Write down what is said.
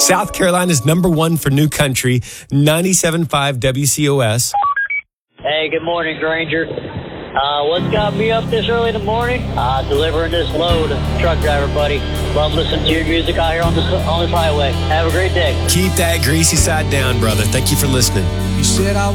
South Carolina's #1 for new country, 97.5 WCOS. Hey, good morning, Granger. What's got me up this early in the morning? Delivering this load. Truck driver, buddy. Love listening to your music out here on this highway. Have a great day. Keep that greasy side down, brother. Thank you for listening. You said I